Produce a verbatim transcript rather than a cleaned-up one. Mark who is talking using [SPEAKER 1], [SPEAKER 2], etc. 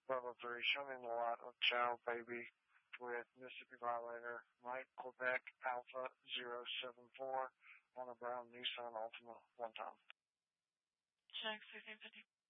[SPEAKER 1] Level three, show me the lot of Child Baby with Mississippi Violator, Mike Quebec Alpha zero seven four on a brown Nissan Altima one time.
[SPEAKER 2] Check sixteen fifty.